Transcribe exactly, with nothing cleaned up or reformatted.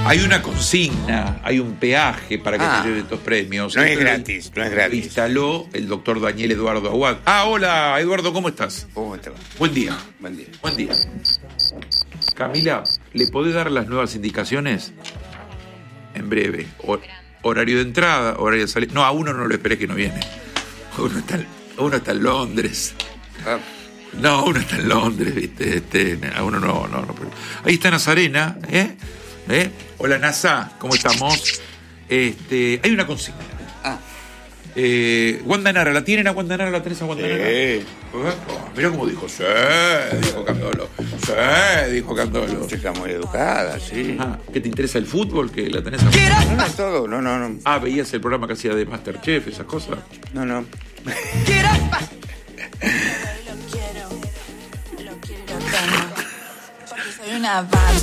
Hay una consigna, hay un peaje para que Ah. te lleven estos premios. No es Esto lo- gratis, no es Lo gratis. instaló el doctor Daniel Eduardo Aguad. Ah, hola, Eduardo, ¿cómo estás? ¿Cómo te va? Buen día. Buen día. Buen día. Camila, ¿le podés dar las nuevas indicaciones? En breve. Hor- horario de entrada, horario de salida. No, a uno no lo esperé que no viene. Uno está, uno está en Londres. Ah, No, uno está en Londres, ¿viste? Este, a uno no, no, no. pero- Ahí está Nazarena, ¿eh? ¿Eh? Hola, Nasa, ¿cómo estamos? Este, hay una consigna. ah. Eh, Wanda Nara, ¿la tienen a Wanda Nara? ¿La tenés a Wanda Nara? Sí. Oh, mirá cómo dijo, sí, dijo Candolo. Sí, dijo Candolo. Chica muy educada, sí. Ah, ¿qué te interesa el fútbol? ¿Que la tenés a... No, no, todo. No, no, no. Ah, veías el programa que hacía de Masterchef, esas cosas. No, no. Lo quiero, lo quiero tanto, porque soy una